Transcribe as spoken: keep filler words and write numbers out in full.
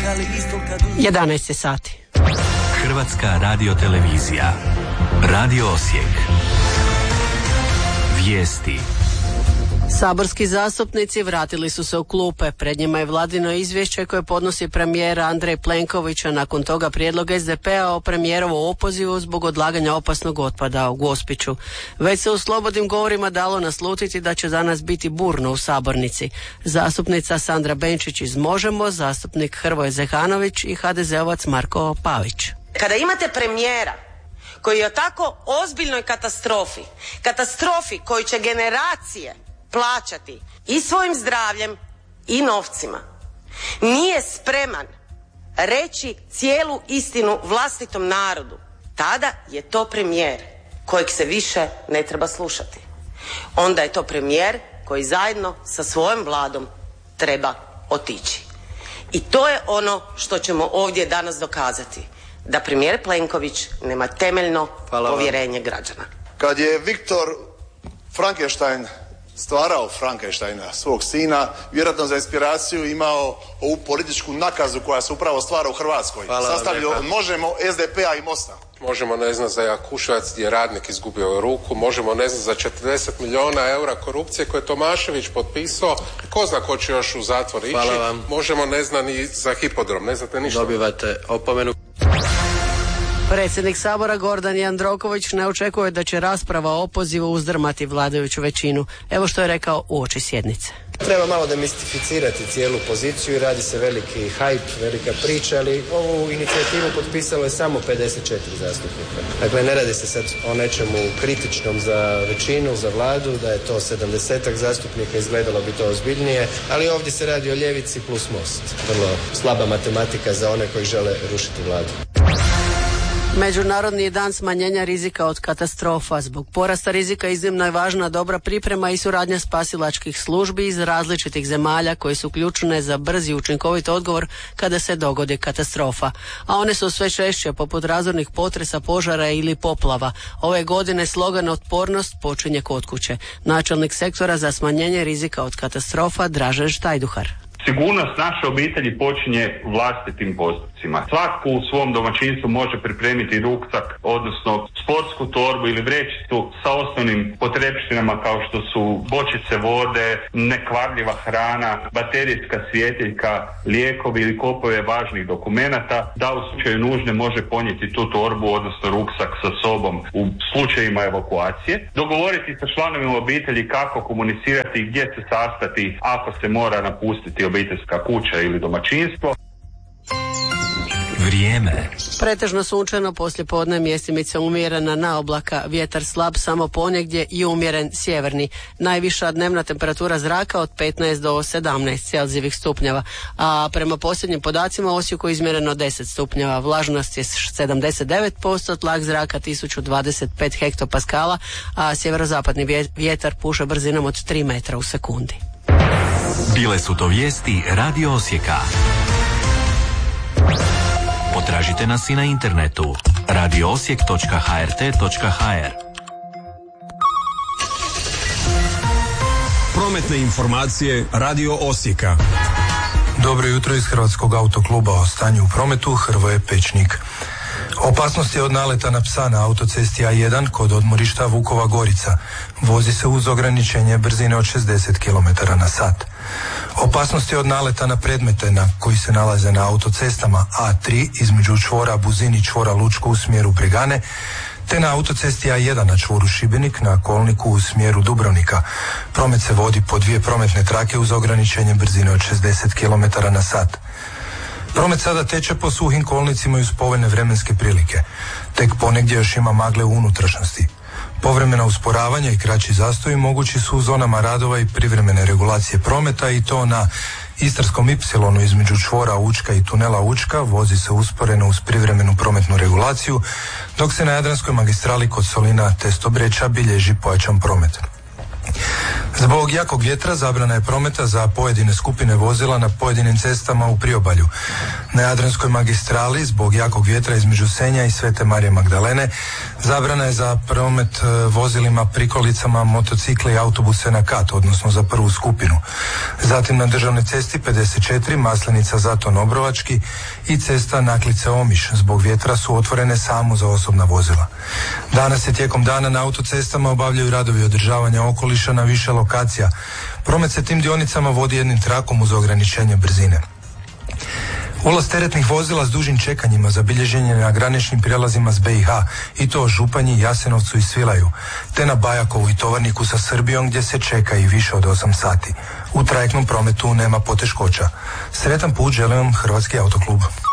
jedanaest sati. Hrvatska radiotelevizija. Radio Osijek. Vijesti. Saborski zastupnici vratili su se u klupe. Pred njima je vladino izvješće koje podnosi premijer Andrej Plenković, a nakon toga prijedlog es de pe a o premijerovu opozivu zbog odlaganja opasnog otpada u Gospiću. Već se u slobodnim govorima dalo naslutiti da će danas biti burno u sabornici. Zastupnica Sandra Benčić iz Možemo, zastupnik Hrvoje Zehanović i ha de ze ovac Marko Pavić. Kada imate premijera koji je o tako ozbiljnoj katastrofi, katastrofi koju će generacije plaćati i svojim zdravljem i novcima, nije spreman reći cijelu istinu vlastitom narodu, tada je to premijer kojeg se više ne treba slušati. Onda je to premijer koji zajedno sa svojom vladom treba otići. I to je ono što ćemo ovdje danas dokazati, da premijer Plenković nema temeljno povjerenje građana. Kad je Viktor Frankenstein stvarao Frankensteina, svog sina, vjerojatno za inspiraciju imao ovu političku nakazu koja se upravo stvara u Hrvatskoj. Sastavljeno Možemo, es de pe a i Mosta. Možemo ne znam za Jakuševac gdje je radnik izgubio ruku, možemo ne znam za četrdeset milijuna eura korupcije koje je Tomašević potpisao, ko zna ko će još u zatvor ići. Možemo ne znam i za hipodrom, ne znate ništa. Dobivate opomenu. Predsjednik Sabora Gordan Jandroković ne očekuje da će rasprava o opozivu uzdrmati vladajuću većinu. Evo što je rekao uoči sjednice. Treba malo demistificirati cijelu poziciju i radi se veliki hajp, velika priča, ali ovu inicijativu potpisalo je samo pedeset četiri zastupnika. Dakle, ne radi se sad o nečemu kritičnom za većinu, za vladu, da je to sedamdesetak zastupnika, izgledalo bi to ozbiljnije, ali ovdje se radi o ljevici plus Most. Vrlo slaba matematika za one koji žele rušiti vladu. Međunarodni dan smanjenja rizika od katastrofa. Zbog porasta rizika iznimno je važna dobra priprema i suradnja spasilačkih službi iz različitih zemalja koje su ključne za brzi i učinkovit odgovor kada se dogodi katastrofa. A one su sve češće poput razornih potresa, požara ili poplava. Ove godine slogan otpornost počinje kod kuće. Načelnik sektora za smanjenje rizika od katastrofa Dražen Štajduhar. Sigurnost naše obitelji počinje vlastitim postupcima. Svatko u svom domaćinstvu može pripremiti ruksak, odnosno sportsku torbu ili vrećicu sa osnovnim potrepštinama kao što su bočice vode, nekvarljiva hrana, baterijska svjetiljka, lijekovi ili kopove važnih dokumenata, da u slučaju nužne može ponijeti tu torbu, odnosno ruksak sa sobom u slučajima evakuacije. Dogovoriti sa članovima obitelji kako komunicirati i gdje se sastati ako se mora napustiti obiteljska kuća ili domaćinstvo. Vrijeme. Pretežno sunčano, poslijepodne mjestimice umjerena na oblaka, vjetar slab samo ponegdje i umjeren sjeverni. Najviša dnevna temperatura zraka od petnaest do sedamnaest celzijevih stupnjeva, a prema posljednjim podacima u Osijeku izmjereno deset stupnjeva. Vlažnost je sedamdeset devet posto, tlak zraka tisuću dvadeset pet hektopaskala, a sjeverozapadni vjetar puše brzinom od tri metra u sekundi. Bile su to vijesti Radio Osijeka. Potražite nas i na internetu radio osijek točka ha er te točka ha er. Prometne informacije Radio Osijeka. Dobro jutro iz Hrvatskog autokluba. O stanju u prometu Hrvoje Pečnik. Opasnost je od naleta na psa na autocesti A jedan kod odmorišta Vukova Gorica. Vozi se uz ograničenje brzine od šezdeset kilometara na sat. Opasnost je od naleta na predmete na koji se nalaze na autocestama A tri između čvora Buzin i čvora Lučko u smjeru Bregane, te na autocesti A jedan na čvoru Šibenik na kolniku u smjeru Dubrovnika. Promet se vodi po dvije prometne trake uz ograničenje brzine od šezdeset kilometara na sat. Promet sada teče po suhim kolnicima i uz povoljne vremenske prilike. Tek ponegdje još ima magle u unutrašnjosti. Povremena usporavanja i kraći zastoji mogući su u zonama radova i privremene regulacije prometa, i to na Istarskom ipsilonu između čvora Učka i tunela Učka vozi se usporeno uz privremenu prometnu regulaciju, dok se na Jadranskoj magistrali kod Solina Testobreča bilježi pojačan promet. Zbog jakog vjetra zabrana je prometa za pojedine skupine vozila na pojedinim cestama u priobalju. Na Jadranskoj magistrali zbog jakog vjetra između Senja i Svete Marije Magdalene zabrana je za promet vozilima, prikolicama, motocikle i autobuse na kat, odnosno za prvu skupinu. Zatim na državnoj cesti pedeset četiri Maslenica Zaton Obrovački i cesta Naklice Omiš zbog vjetra su otvorene samo za osobna vozila. Danas se tijekom dana na autocestama obavljaju radovi održavanja okoliša na više lokacija. Promet se tim dionicama vodi jednim trakom uz ograničenje brzine. Ulaz teretnih vozila s dužim čekanjima zabilježen je na graničnim prijelazima s B i H i to Županji, Jasenovcu i Svilaju, te na Bajakovu i Tovarniku sa Srbijom gdje se čeka i više od osam sati. U trajektnom prometu nema poteškoća. Sretan put želim vam Hrvatski autoklub.